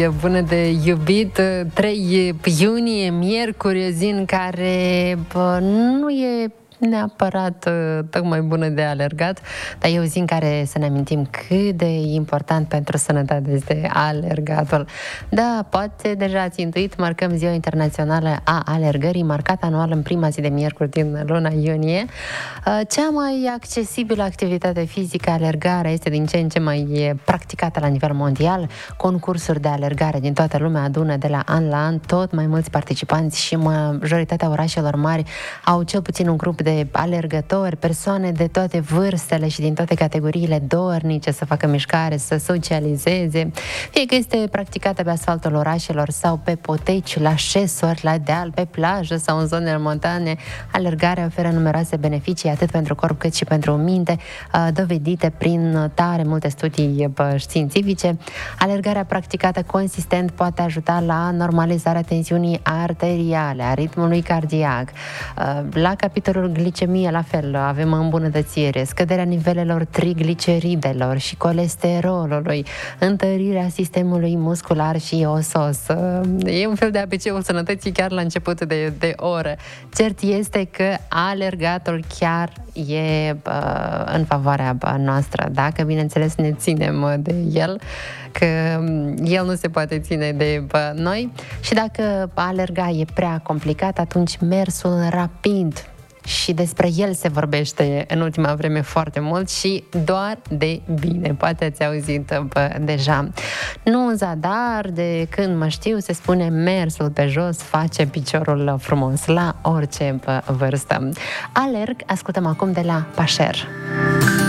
Bună de iubit, 3 iunie, miercuri, o zi în care nu e neapărat tocmai bună de alergat, dar e o zi în care să ne amintim cât de important pentru sănătate este alergatul. Da, poate deja ați intuit, marcăm Ziua Internațională a Alergării, marcată anual în prima zi de miercuri din luna iunie. Cea mai accesibilă activitate fizică, alergarea, este din ce în ce mai practicată la nivel mondial. Concursuri de alergare din toată lumea adună de la an la an tot mai mulți participanți și majoritatea orașelor mari au cel puțin un grup de alergători, persoane de toate vârstele și din toate categoriile dornice să facă mișcare, să socializeze, fie că este practicată pe asfaltul orașelor sau pe poteci, la șesuri, la deal, pe plajă sau în zonele montane. Alergarea oferă numeroase beneficii atât pentru corp cât și pentru minte, dovedite prin tare multe studii științifice. Alergarea practicată consistent poate ajuta la normalizarea tensiunii arteriale, a ritmului cardiac. La capitolul glicemie, la fel, avem îmbunătățire, scăderea nivelelor trigliceridelor și colesterolului, întărirea sistemului muscular și osos. E un fel de ABC-ul sănătății chiar la început de oră. Cert este că alergatul chiar e în favoarea noastră, dacă, bineînțeles, ne ținem de el, că el nu se poate ține de noi, și dacă alerga e prea complicat, atunci mersul rapid, și despre el se vorbește în ultima vreme foarte mult și doar de bine. Poate ați auzit deja. Nu în zadar, de când mă știu, se spune mersul pe jos face piciorul frumos, la orice vârstă. Alerg, ascultăm acum de la Pașer.